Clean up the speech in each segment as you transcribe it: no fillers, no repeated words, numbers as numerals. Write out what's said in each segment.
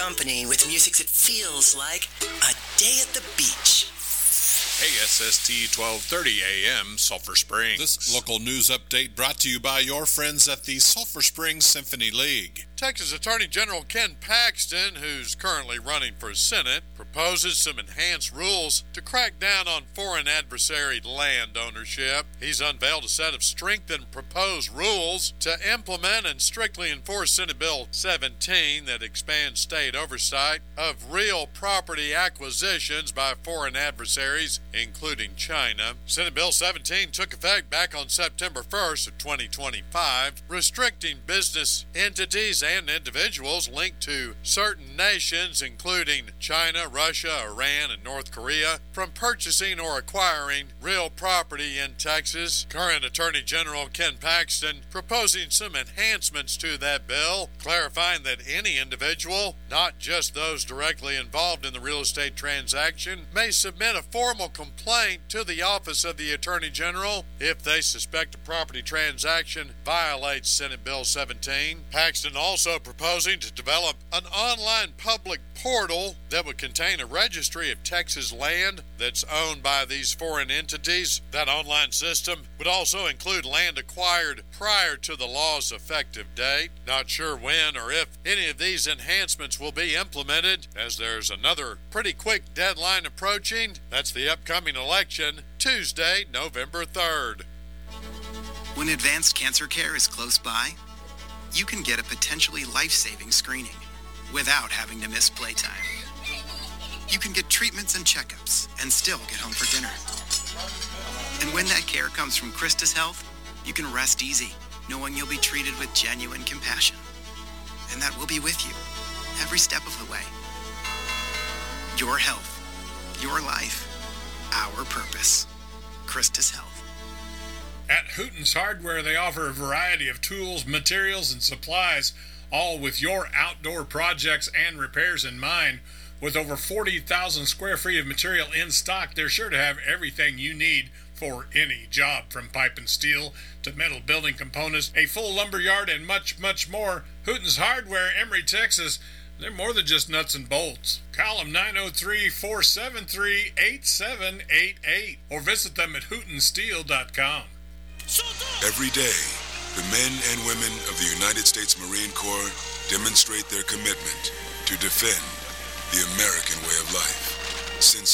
company with music that feels like a day at the beach. KSST 1230 AM, Sulphur Springs. This local news update brought to you by your friends at the Sulphur Springs Symphony League. Texas Attorney General Ken Paxton, who's currently running for Senate, proposes some enhanced rules to crack down on foreign adversary land ownership. He's unveiled a set of strengthened proposed rules to implement and strictly enforce Senate Bill 17 that expands state oversight of real property acquisitions by foreign adversaries, including China. Senate Bill 17 took effect back on September 1st of 2025, restricting business entities and individuals linked to certain nations, including China, Russia, Iran, and North Korea, from purchasing or acquiring real property in Texas. Current Attorney General Ken Paxton proposing some enhancements to that bill, clarifying that any individual, not just those directly involved in the real estate transaction, may submit a formal complaint to the Office of the Attorney General if they suspect a property transaction violates Senate Bill 17. Paxton also proposing to develop an online public portal that would contain a registry of Texas land that's owned by these foreign entities. That online system would also include land acquired prior to the law's effective date. Not sure when or if any of these enhancements will be implemented, as there's another pretty quick deadline approaching. That's the upcoming election, Tuesday, November 3rd. When advanced cancer care is close by, you can get a potentially life-saving screening without having to miss playtime. You can get treatments and checkups and still get home for dinner. And when that care comes from Christus Health, you can rest easy, knowing you'll be treated with genuine compassion. And that we'll be with you every step of the way. Your health, your life, our purpose. Christus Health. At Hooten's Hardware, they offer a variety of tools, materials, and supplies, all with your outdoor projects and repairs in mind. With over 40,000 square feet of material in stock, they're sure to have everything you need for any job, from pipe and steel to metal building components, a full lumber yard, and much, much more. Hooten's Hardware, Emory, Texas. They're more than just nuts and bolts. Call them 903-473-8788 or visit them at hootensteel.com. Every day, the men and women of the United States Marine Corps demonstrate their commitment to defend the American way of life. Since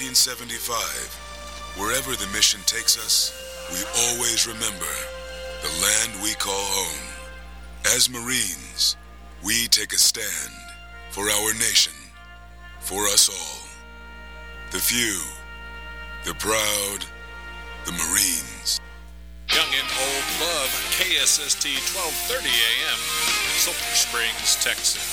1775, wherever the mission takes us, we always remember the land we call home. As Marines, we take a stand for our nation, for us all. The few, the proud, the Marines. Young and old love KSST 1230 AM, Sulphur Springs, Texas.